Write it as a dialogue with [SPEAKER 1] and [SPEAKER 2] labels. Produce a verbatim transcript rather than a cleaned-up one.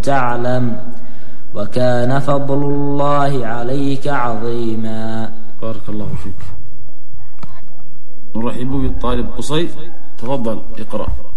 [SPEAKER 1] تعلم وكان فضل الله عليك عظيما.
[SPEAKER 2] بارك الله فيك. نرحب بالطالب قصي، تفضل اقرأ.